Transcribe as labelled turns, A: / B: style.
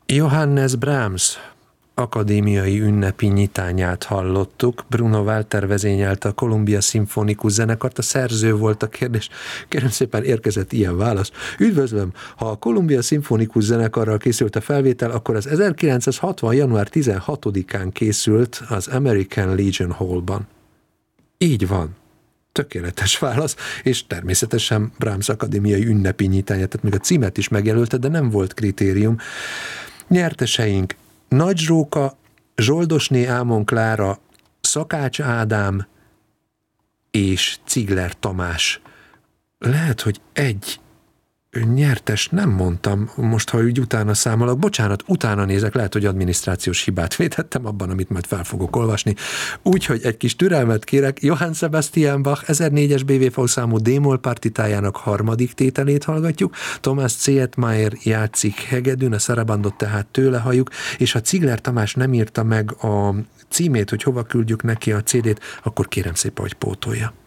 A: Johannes Brahms akadémiai ünnepi nyitányát hallottuk. Bruno Walter vezényelte a Columbia Szimfonikus Zenekart, a szerző volt a kérdés. Kérem szépen, érkezett ilyen válasz. Üdvözlöm, ha a Columbia Szimfonikus Zenekarral készült a felvétel, akkor az 1960. január 16-án készült az American Legion Hallban. Így van. Tökéletes válasz, és természetesen Brahms akadémiai ünnepi nyitánya, tehát még a címet is megjelölte, de nem volt kritérium. Nyerteseink Nagy Zsóka, Zsoldosné Ámon Klára, Szakács Ádám és Cigler Tamás. Lehet, hogy egy nyertes nem mondtam, most ha úgy utána számolok, bocsánat, utána nézek, lehet, hogy adminisztrációs hibát vétettem abban, amit majd fel fogok olvasni. Úgyhogy egy kis türelmet kérek, Johann Sebastian Bach 1004-es BWV számú D-moll partitájának harmadik tételét hallgatjuk, Thomas Zietmeier játszik hegedűn, a szarabandot tehát tőle halljuk, és ha Cigler Tamás nem írta meg a címét, hogy hova küldjük neki a CD-t, akkor kérem szépen, hogy pótolja.